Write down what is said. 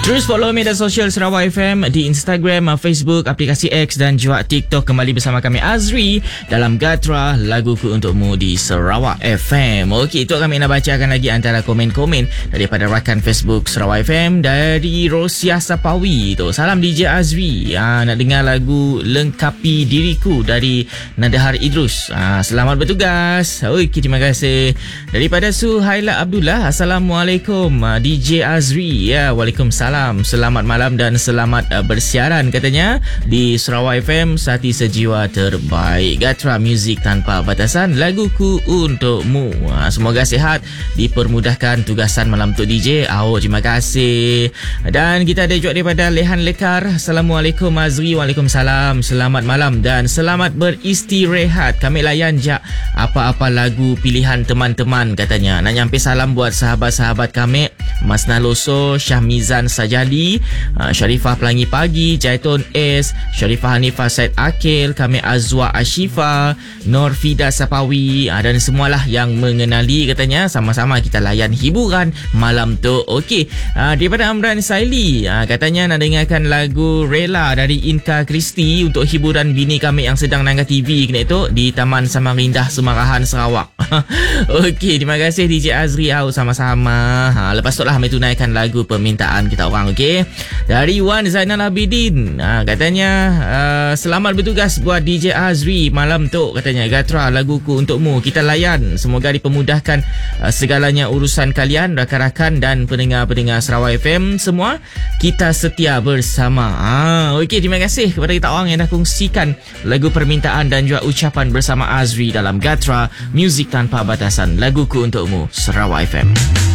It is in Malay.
Terus follow media sosial Sarawak FM di Instagram, Facebook, aplikasi X dan juga TikTok. Kembali bersama kami Azri dalam Gatra Laguku Untukmu di Sarawak FM. Okey, itu kami nak bacakan lagi antara komen-komen daripada rakan Facebook Sarawak FM. Dari Rosia Sapawi tu, salam DJ Azri, nak dengar lagu Lengkapi Diriku dari Nadahar Idrus. Selamat bertugas. Okey, terima kasih. Daripada Suhaila Abdullah, Assalamualaikum DJ Azri. Ya, Waalaikumsalam. Selamat malam dan selamat bersiaran katanya di Sarawak FM, Sati Sejiwa terbaik. Gatra Music Tanpa Batasan, laguku untukmu. Semoga sihat, dipermudahkan tugasan malam untuk DJ. Terima kasih. Dan kita ada juga daripada Lehan Lekar. Assalamualaikum Azri. Waalaikumsalam. Selamat malam dan selamat beristirahat. Kami layan jak apa-apa lagu pilihan teman-teman katanya. Nak nyampe salam buat sahabat-sahabat kami, Mas Naloso, Syahmizan Sajali, Sharifah Pelangi Pagi, Jaitun S, Sharifah Hanifah Said Akil, kami Azwa Ashifa, Nur Fida Sapawi, dan semualah yang mengenali katanya. Sama-sama kita layan hiburan malam tu. Okey, daripada Amran Saili, katanya nak dengarkan lagu Rela dari Inka Kristi untuk hiburan bini kami yang sedang nangga TV kena itu di Taman Samarindah Semarahan Sarawak. Okey, terima kasih DJ Azri. Sama-sama. Lepas tu lah kami tunaikan lagu permintaan kita orang. Okey, dari Wan Zainal Abidin, katanya selamat bertugas buat DJ Azri malam tu katanya. Gatra laguku untukmu, kita layan. Semoga dipermudahkan segalanya urusan kalian, rakan-rakan dan pendengar-pendengar Sarawak FM semua. Kita setia bersama. Okey, terima kasih kepada kita orang yang dah kongsikan lagu permintaan dan juga ucapan bersama Azri dalam Gatra Music Tanpa Batasan, laguku untukmu Sarawak FM.